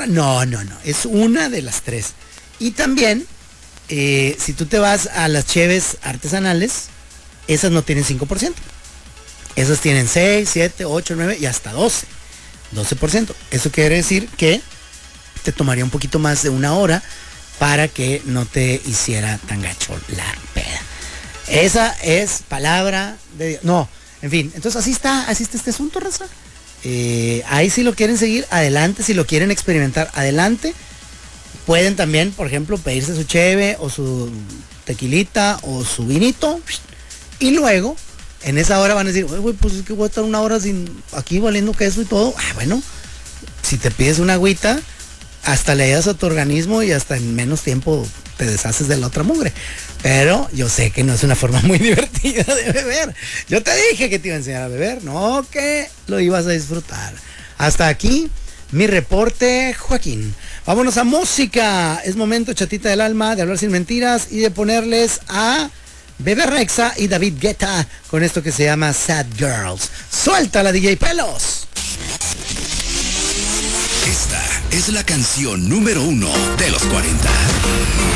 borra. No, es una de las tres. Y también, si tú te vas a las cheves artesanales, esas no tienen 5%. Esas tienen 6, 7, 8, 9 y hasta 12%. Eso quiere decir que te tomaría un poquito más de una hora para que no te hiciera tan gacho la peda. Esa es palabra de Dios. No, en fin, entonces así está este asunto, raza. Ahí si lo quieren seguir, adelante. Si lo quieren experimentar, adelante. Pueden también, por ejemplo, pedirse su cheve o su tequilita o su vinito. Y luego, en esa hora van a decir, güey, pues es que voy a estar una hora sin aquí valiendo queso y todo. Bueno, si te pides una agüita, hasta le ayudas a tu organismo y hasta en menos tiempo te deshaces de la otra mugre. Pero yo sé que no es una forma muy divertida de beber. Yo te dije que te iba a enseñar a beber, no que lo ibas a disfrutar. Hasta aquí mi reporte, Joaquín. Vámonos a música. Es momento, chatita del alma, de hablar sin mentiras y de ponerles a Bebe Rexha y David Guetta con esto que se llama Sad Girls. ¡Suéltala, DJ Pelos! Esta es la canción número 1 de los 40.